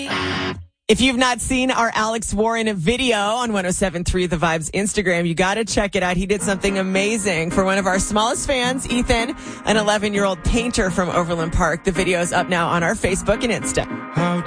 If you've not seen our Alex Warren video on 107.3 The Vibes Instagram, you got to check it out. He did something amazing for one of our smallest fans, Ethan, an 11-year-old painter from Overland Park. The video is up now on our Facebook and Insta. How